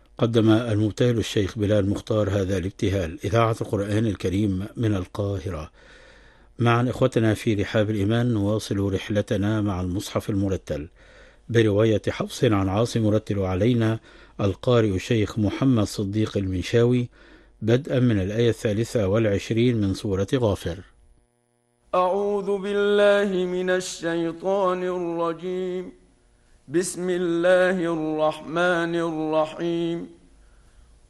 قدم المبتهل الشيخ بلال مختار هذا الابتهال. إذاعة القرآن الكريم من القاهرة. معا إخوتنا في رحاب الإيمان نواصل رحلتنا مع المصحف المرتل برواية حفص عن عاصم. يرتل علينا القارئ الشيخ محمد صديق المنشاوي بدءا من الآية 23 من سورة غافر. أعوذ بالله من الشيطان الرجيم. بسم الله الرحمن الرحيم.